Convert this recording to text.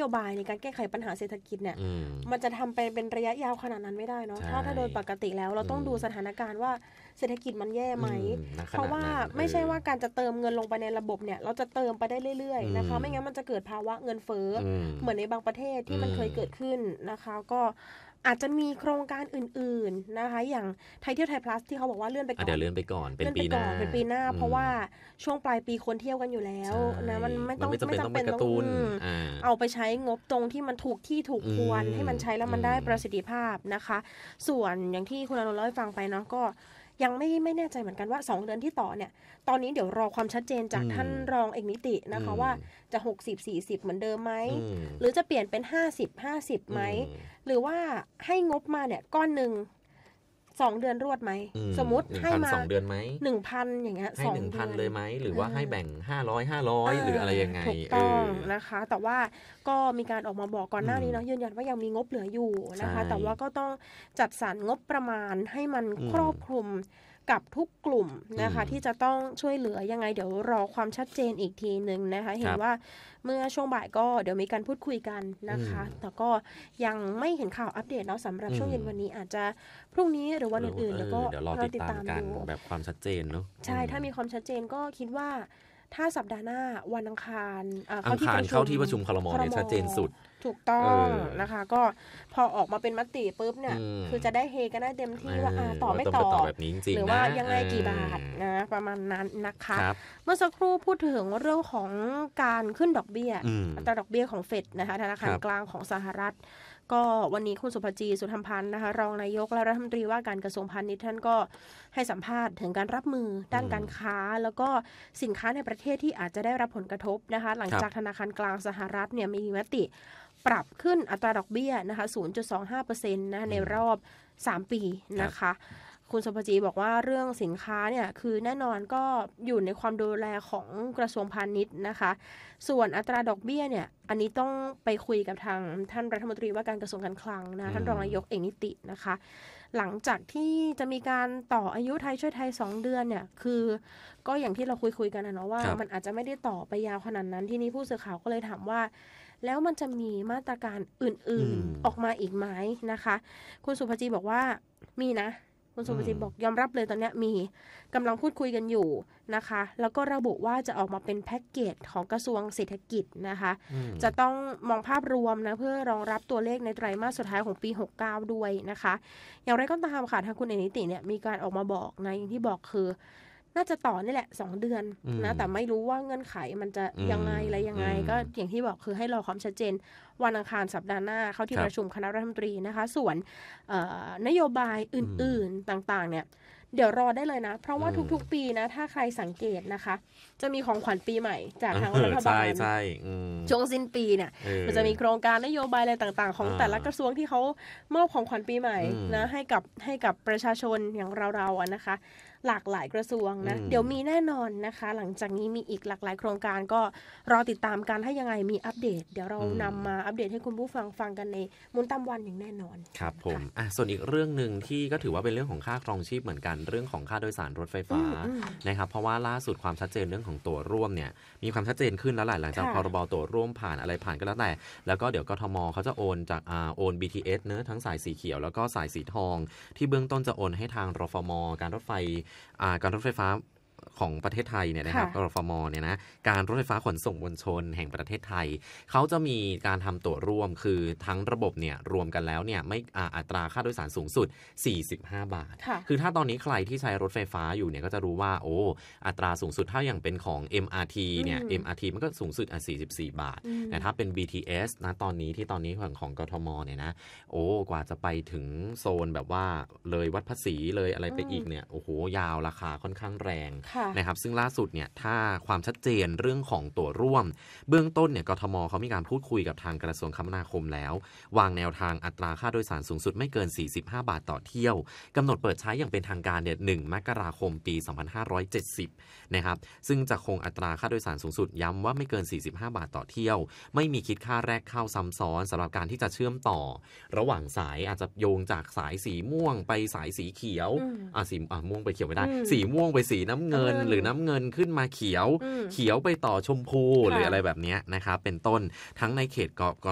โยบายในการแก้ไขปัญหาเศรษฐกิจเนี่ยมันจะทำไปเป็นระยะยาวขนาดนั้นไม่ได้เนาะถ้าโดยปกติแล้วเราต้องดูสถานการณ์ว่าเศรษฐกิจมันแย่ไหมเพราะว่าไม่ใช่ว่าการจะเติมเงินลงไปในระบบเนี่ยเราจะเติมไปได้เรื่อยๆนะคะไม่งั้นมันจะเกิดภาวะเงินเฟ้อเหมือนในบางประเทศที่มันเคยเกิดขึ้นนะคะก็อาจจะมีโครงการอื่นๆนะคะอย่างไทยเที่ยวไทย plus ที่เขาบอกว่าเลื่อนไปก่อนเดี๋ยวเลื่อนไปก่อนเป็นปีหน้าเพราะว่าช่วงปลายปีคนเที่ยวกันอยู่แล้วนะมันไม่จำเป็นต้องเอาไปใช้งบตรงที่มันถูกที่ถูกควรให้มันใช้แล้วมันได้ประสิทธิภาพนะคะส่วนอย่างที่คุณอนุเล่าให้ฟังไปเนาะก็ยังไม่แน่ใจเหมือนกันว่า2เดือนที่ต่อเนี่ยตอนนี้เดี๋ยวรอความชัดเจนจากท่านรองเอกนิตินะคะว่าจะ60-40เหมือนเดิมไหมหรือจะเปลี่ยนเป็น50-50ไหมหรือว่าให้งบมาเนี่ยก้อนหนึ่ง2เดือนรวดไหมสมมติให้มา 2เดือนไหม 1,000 อย่างเงี้ยให้ 1,000 เลยไหมหรือว่าให้แบ่ง500หรืออะไรยังไงถูกต้องนะคะแต่ว่าก็มีการออกมาบอกก่อนหน้านี้เนาะยืนยันว่ายังมีงบเหลืออยู่นะคะแต่ว่าก็ต้องจัดสรรงบประมาณให้มันครอบคลุมกับทุกกลุ่มนะคะที่จะต้องช่วยเหลือยังไงเดี๋ยวรอความชัดเจนอีกทีนึงนะคะเห็นว่าเมื่อช่วงบ่ายก็เดี๋ยวมีการพูดคุยกันนะคะแต่ก็ยังไม่เห็นข่าวอัปเดตเนาะสำหรับช่วงเย็นวันนี้อาจจะพรุ่งนี้หรือวันอื่นๆแล้วก็เดี๋ยวรอติดตามกันแบบความชัดเจนเนาะใช่ถ้ามีความชัดเจนก็คิดว่าถ้าสัปดาห์หน้าวันอังคารเข้าที่ประชุมครม.เนี่ยชัดเจนสุดถูกต้องนะคะก็พอออกมาเป็นมติปุ๊บเนี่ยคือจะได้เฮกันได้เต็มที่ว่าต่อไม่ต่อแบบนี้จริงๆหรือว่ายังไงกี่บาทนะประมาณนั้นนะคะเมื่อสักครู่พูดถึงเรื่องของการขึ้นดอกเบี้ยอัตราดอกเบี้ยของเฟดนะคะธนาคารกลางของสหรัฐก็วันนี้คุณสุภจีสุธรรมพันธ์นะคะรองนายกและรัฐมนตรีว่าการกระทรวงพาณิชย์ท่านก็ให้สัมภาษณ์ถึงการรับมือด้านการค้าแล้วก็สินค้าในประเทศที่อาจจะได้รับผลกระทบนะคะหลังจากธนาคารกลางสหรัฐเนี่ยมีมติปรับขึ้นอัตราดอกเบี้ยนะคะ 0.25% นะในรอบ3ปีนะคะคุณสุภจีบอกว่าเรื่องสินค้าเนี่ยคือแน่นอนก็อยู่ในความดูแลของกระทรวงพาณิชย์นะคะส่วนอัตราดอกเบี้ยเนี่ยอันนี้ต้องไปคุยกับทางท่านรัฐมนตรีว่าการกระทรวงการคลังนะท่านรองนายกเอกนิตินะคะหลังจากที่จะมีการต่ออายุไทยช่วยไทย2เดือนเนี่ยคือก็อย่างที่เราคุยกันนะเนาะว่ามันอาจจะไม่ได้ต่อไปยาวขนาดนั้นที่นี้ผู้สื่อข่าวก็เลยถามว่าแล้วมันจะมีมาตรการอื่นๆออกมาอีกไหมนะคะคุณสุภจีบอกว่ามีนะคุณสุภจิตบอกยอมรับเลยตอนนี้มีกำลังพูดคุยกันอยู่นะคะแล้วก็ระบุว่าจะออกมาเป็นแพ็กเกจของกระทรวงเศรษฐกิจนะคะจะต้องมองภาพรวมนะเพื่อรองรับตัวเลขในไตรมาสสุดท้ายของปี69ด้วยนะคะอย่างไรก็ตามค่ะทางคุณเอกนิติเนี่ยมีการออกมาบอกนะอย่างที่บอกคือน่าจะต่อนี่แหละ2เดือนนะแต่ไม่รู้ว่าเงื่อนไขมันจะยังไงอะไรยังไงก็อย่างที่บอกคือให้รอความชัดเจนวันอังคารสัปดาห์หน้าเข้าที่ประชุมคณะรัฐมนตรีนะคะส่วนนโยบายอื่นๆต่างๆเนี่ยเดี๋ยวรอได้เลยนะเพราะว่าทุกๆปีนะถ้าใครสังเกตนะคะจะมีของขวัญปีใหม่จากทางรัฐบาลช่วงสิ้นปีเนี่ยมันจะมีโครงการนโยบายอะไรต่างๆของแต่ละกระทรวงที่เขามอบของขวัญปีใหม่นะให้กับประชาชนอย่างเราๆนะคะหลากหลายกระทรวงนะเดี๋ยวมีแน่นอนนะคะหลังจากนี้มีอีกหลากหลายโครงการก็รอติดตามกันถ้ายังไงมีอัปเดตเดี๋ยวเรานำมาอัปเดตให้คุณผู้ฟังกันในมุนตามวันอย่างแน่นอนครับผมส่วนอีกเรื่องนึงที่ก็ถือว่าเป็นเรื่องของค่าครองชีพเหมือนกันเรื่องของค่าโดยสารรถไฟฟ้านะครับเพราะว่าล่าสุดความชัดเจนเรื่องของตั๋วร่วมเนี่ยมีความชัดเจนขึ้นแล้วหลังจากพรบตั๋วร่วมผ่านอะไรผ่านก็แล้วแต่แล้วก็เดี๋ยวกทมเขาจะโอนจากโอน BTS เนอะทั้งสายสีเขียวแล้วก็สายสีทองที่เบื้องต้นจะโอนให้ทางรฟม.การรถไฟฟ้าของประเทศไทยเนี่ยนะครับรฟม.เนี่ยนะการรถไฟฟ้าขนส่งมวลชนแห่งประเทศไทยเขาจะมีการทำตั๋วร่วมคือทั้งระบบเนี่ยรวมกันแล้วเนี่ยไม่อัตราค่าโดยสารสูงสุด45 บาทคือถ้าตอนนี้ใครที่ใช้รถไฟฟ้าอยู่เนี่ยก็จะรู้ว่าโอ้อัตราสูงสุดถ้าอย่างเป็นของ MRT เนี่ย MRT มันก็สูงสุด44 บาทแต่ถ้าเป็น BTS นะตอนนี้ของกทมเนี่ยนะโอ้กว่าจะไปถึงโซนแบบว่าเลยวัดภาษีเลยอะไรไปอีกเนี่ยโอ้โหยาวราคาค่อนข้างแรงนะครับซึ่งล่าสุดเนี่ยถ้าความชัดเจนเรื่องของตั๋วร่วมเบื้องต้นเนี่ยกทมเขามีการพูดคุยกับทางกระทรวงคมนาคมแล้ววางแนวทางอัตราค่าโดยสารสูงสุดไม่เกิน45 บาทต่อเที่ยวกำหนดเปิดใช้อย่างเป็นทางการเนี่ย1 มกราคมปี 2570นะครับซึ่งจะคงอัตราค่าโดยสารสูงสุดย้ำว่าไม่เกิน45 บาทต่อเที่ยวไม่มีคิดค่าแรกเข้าซ้ำซ้อนสำหรับการที่จะเชื่อมต่อระหว่างสายอาจจะโยงจากสายสีม่วงไปสายสีเขียวสีม่วงไปเขียวไม่ได้สีม่วงไปสีน้ำเงินหรือน้ำเงินขึ้นมาเขียวไปต่อชมพูหรืออะไรแบบนี้นะครับเป็นต้นทั้งในเขตก